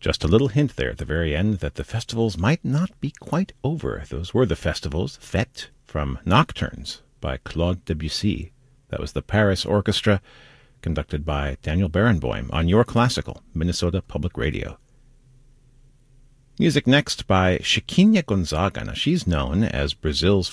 Just a little hint there at the very end that the festivals might not be quite over. Those were the festivals, Fête, from Nocturnes by Claude Debussy. That was the Paris Orchestra, conducted by Daniel Barenboim on Your Classical, Minnesota Public Radio. Music next by Chiquinha Gonzaga. Now, she's known as Brazil's